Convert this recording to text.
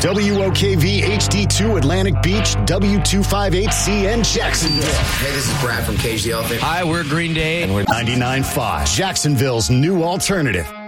WOKV HD2 Atlantic Beach, W258CN Jacksonville. Hey, this is Brad from Cage the Elephant. Hi, we're Green Day. And we're 99.5, Jacksonville's new alternative.